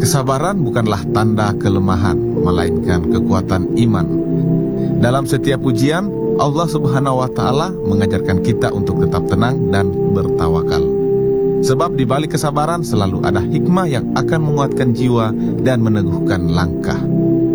Kesabaran bukanlah tanda kelemahan, melainkan kekuatan iman. Dalam setiap ujian, Allah Subhanahu wa Ta'ala mengajarkan kita untuk tetap tenang dan bertawakal. Sebab di balik kesabaran selalu ada hikmah yang akan menguatkan jiwa dan meneguhkan langkah.